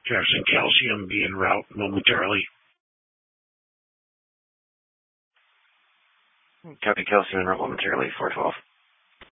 Jefferson Calcium be en route momentarily. Copy, Calcium en route momentarily, 412.